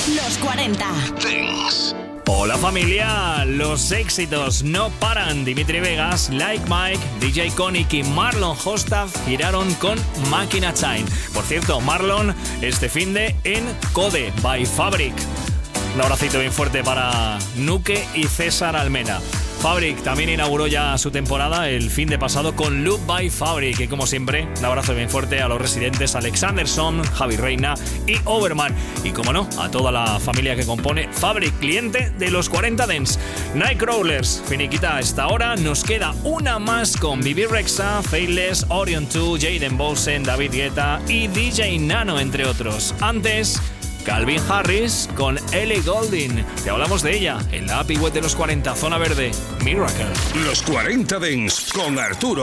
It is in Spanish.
Los 40 Dance. Hola familia, los éxitos no paran. Dimitri Vegas, Like Mike, DJ Konik y Marlon Hostaf giraron con Máquina Time. Por cierto, Marlon este finde en Code by Fabric. Un abracito bien fuerte para Nuke y César Almena. Fabric también inauguró ya su temporada el fin de pasado con Loop by Fabric. Y como siempre, un abrazo bien fuerte a los residentes Alexanderson, Javi Reina y Overman. Y como no, a toda la familia que compone Fabric, cliente de los 40 Dance. Nightcrawlers, finiquita a esta hora. Nos queda una más con Bibi Rexha, Faithless, Orion 2, Jaden Bosen, David Guetta y DJ Nano, entre otros. Antes, Calvin Harris con Ellie Goulding. Te hablamos de ella en la Happy Web de los 40, Zona Verde, Miracle. Los 40 Dance con Arturo